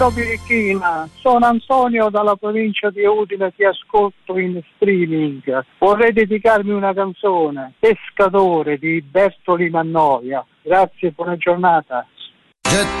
Birichina, sono Antonio dalla provincia di Udine, ti ascolto in streaming. Vorrei dedicarmi una canzone, Pescatore di Bertoli Mannoia. Grazie, buona giornata.